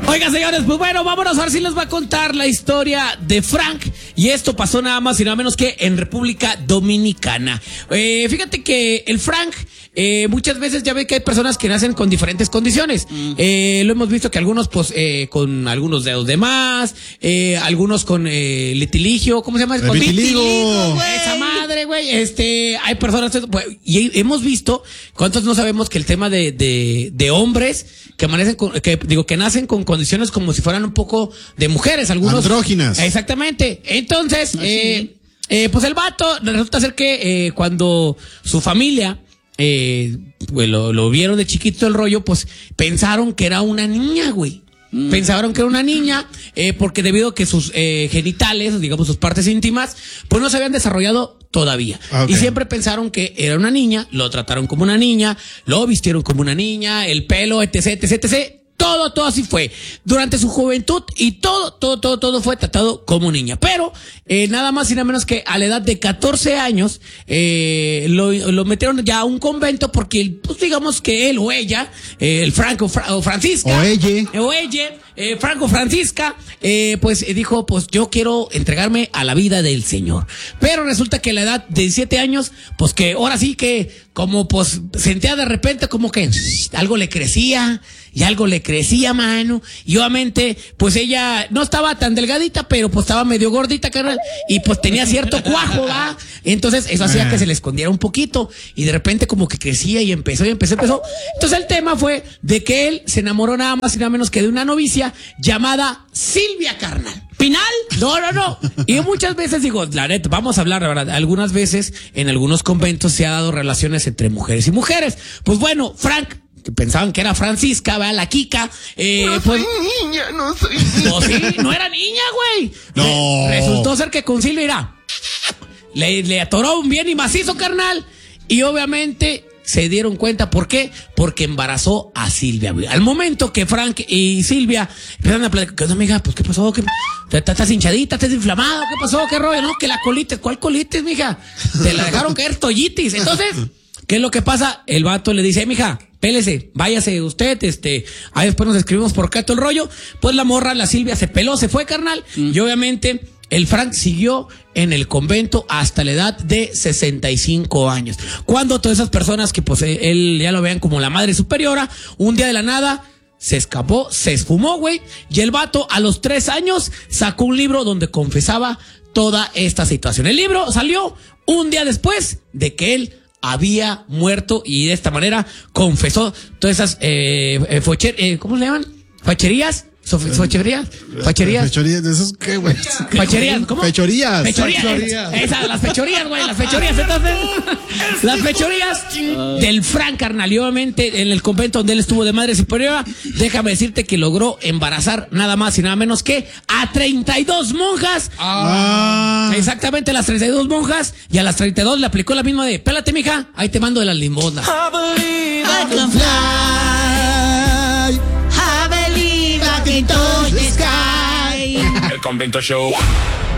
Oiga, señores, pues bueno, vámonos a ver si les va a contar la historia de Frank. Y esto pasó nada más y nada menos que en República Dominicana. Fíjate que el Frank, muchas veces ya ve que hay personas que nacen con diferentes condiciones. Lo hemos visto que algunos, pues, con algunos dedos de más, algunos con litiligio, ¿cómo se llama? Con vitiligo, güey. Esa madre, güey. Hay personas, y hemos visto, ¿cuántos no sabemos que el tema de hombres que nacen con condiciones como si fueran un poco de mujeres, algunos andróginas? Exactamente. Entonces, pues el vato resulta ser que cuando su familia pues lo vieron de chiquito el rollo, pues pensaron que era una niña, güey. Pensaron que era una niña, porque debido a que sus genitales, digamos sus partes íntimas, pues no se habían desarrollado todavía. Okay. Y siempre pensaron que era una niña, lo trataron como una niña, lo vistieron como una niña, el pelo, etc, etc, etc. Todo así fue. Durante su juventud y todo fue tratado como niña. Pero, nada más y nada menos que a la edad de 14 años, lo metieron ya a un convento porque, pues digamos que él o ella, el Franco o Francisca. Franco Francisca, pues dijo, pues yo quiero entregarme a la vida del Señor. Pero resulta que a la edad de 17 años, pues que ahora sí que, como pues sentía de repente como que algo le crecía, mano. Y obviamente, pues ella no estaba tan delgadita, pero pues estaba medio gordita, carnal. Y pues tenía cierto cuajo, ¿va? Entonces, eso hacía que se le escondiera un poquito. Y de repente como que crecía y empezó. Entonces el tema fue de que él se enamoró nada más y nada menos que de una novicia llamada Silvia, carnal. ¿Final? No. Y muchas veces digo, la neta, vamos a hablar, la verdad, algunas veces en algunos conventos se ha dado relaciones entre mujeres y mujeres. Pues bueno, Frank, que pensaban que era Francisca, ¿verdad? La Kika. No pues, soy niña, no soy niña. Pues sí, no era niña, güey. No. Resultó ser que con Silvia, le atoró un bien y macizo, carnal. Y obviamente se dieron cuenta, ¿por qué? Porque embarazó a Silvia, güey. Al momento que Frank y Silvia empezaron a platicar, ¿qué onda, amiga? Pues, ¿qué pasó? ¿Estás hinchadita? ¿Estás inflamado? ¿Qué pasó? ¿Qué rollo? No, que la colitis. ¿Cuál colitis, mija? Te la dejaron caer tollitis. Entonces, ¿qué es lo que pasa? El vato le dice, mija, pélese, váyase usted, ahí después nos escribimos por acá todo el rollo. Pues la morra, la Silvia, se peló, se fue, carnal. Y obviamente el Frank siguió en el convento hasta la edad de 65 años. Cuando todas esas personas que pues él ya lo vean como la madre superiora, un día de la nada se escapó, se esfumó, güey. Y el vato a los 3 años sacó un libro donde confesaba toda esta situación. El libro salió un día después de que él había muerto y de esta manera confesó todas esas ¿cómo se llaman? Facherías. ¿Facherías? ¿De esos qué, güey? ¿Facherías? ¿Cómo? Fechorías. Las fechorías, güey, las fechorías. Entonces, las fechorías del Frank, carnal. Y obviamente en el convento donde él estuvo de madre superiora, déjame decirte que logró embarazar nada más y nada menos que a 32 monjas. Exactamente, las 32 monjas. Y a las 32 le aplicó la misma de, pélate, mija, ahí te mando de las limosnas. I believe I can fly. I believe I can touch the sky. El Convento Show.